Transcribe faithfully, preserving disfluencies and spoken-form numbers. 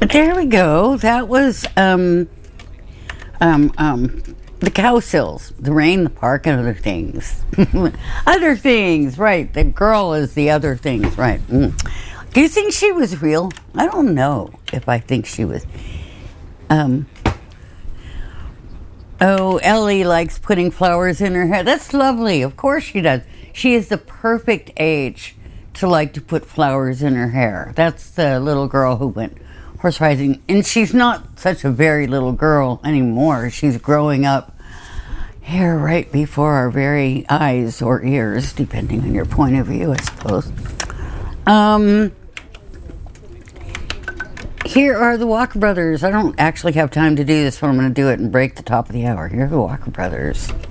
There we go. That was um, um, um, the Cowsills, the Rain, the Park, and other things. Other things, right. The girl is the other things, right. Mm. Do you think she was real? I don't know if I think she was. Um, oh, Ellie likes putting flowers in her hair. That's lovely. Of course she does. She is the perfect age to like to put flowers in her hair. That's the little girl who went horse riding. And she's not such a very little girl anymore. She's growing up hair right before our very eyes or ears, depending on your point of view, I suppose. Um, here are the Walker Brothers. I don't actually have time to do this, but I'm going to do it and break the top of the hour. Here are the Walker Brothers.